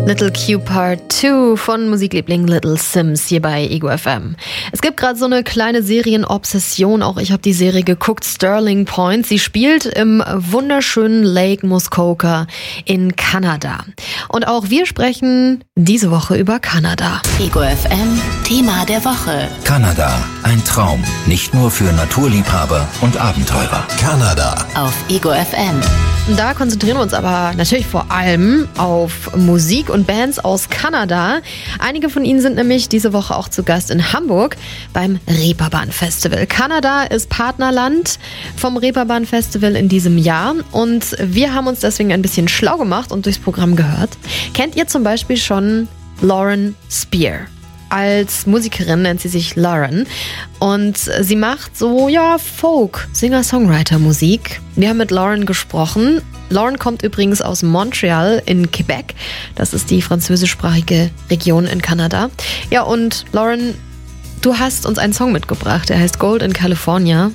Little Q Part 2 von Musikliebling Little Sims hier bei Ego FM. Es gibt gerade so eine kleine Serienobsession, auch ich habe die Serie geguckt, Sterling Point. Sie spielt im wunderschönen Lake Muskoka in Kanada. Und auch wir sprechen diese Woche über Kanada. Ego FM, Thema der Woche. Kanada, ein Traum, nicht nur für Naturliebhaber und Abenteurer. Kanada. Auf Ego FM. Da konzentrieren wir uns aber natürlich vor allem auf Musik und Bands aus Kanada. Einige von ihnen sind nämlich diese Woche auch zu Gast in Hamburg beim Reeperbahn Festival. Kanada ist Partnerland vom Reeperbahn Festival in diesem Jahr und wir haben uns deswegen ein bisschen schlau gemacht und durchs Programm gehört. Kennt ihr zum Beispiel schon Lauren Spear? Als Musikerin nennt sie sich Lauren und sie macht so, Folk, Singer-Songwriter-Musik. Wir haben mit Lauren gesprochen. Lauren kommt übrigens aus Montreal in Quebec. Das ist die französischsprachige Region in Kanada. Ja, und Lauren, du hast uns einen Song mitgebracht. Der heißt Gold in California.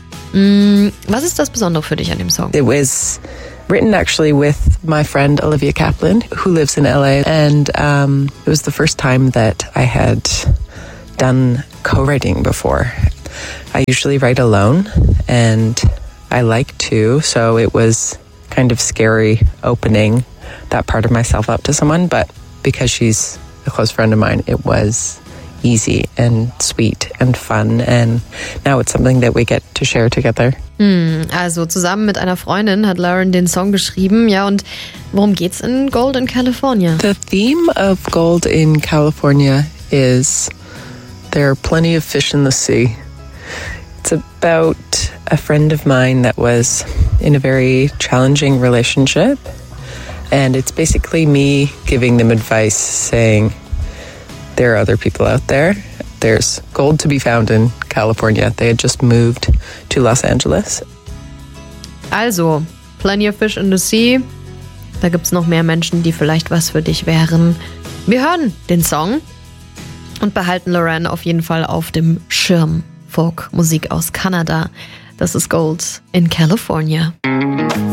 Was ist das Besondere für dich an dem Song? It was written actually with my friend Olivia Kaplan, who lives in LA, and it was the first time that I had done co-writing before. I usually write alone, and I like to, so it was kind of scary opening that part of myself up to someone, but because she's a close friend of mine, it was easy and sweet and fun, and now it's something that we get to share together. Also zusammen mit einer Freundin hat Lauren den Song geschrieben. Ja, und worum geht's in Gold in California? The theme of Gold in California is there are plenty of fish in the sea. It's about a friend of mine that was in a very challenging relationship, and it's basically me giving them advice, saying there are other people out there. There's gold to be found in California. They had just moved to Los Angeles. Also, Plenty of Fish in the Sea. Da gibt's noch mehr Menschen, die vielleicht was für dich wären. Wir hören den Song und behalten Lauren auf jeden Fall auf dem Schirm. Folk-Musik aus Kanada. Das ist Gold in California.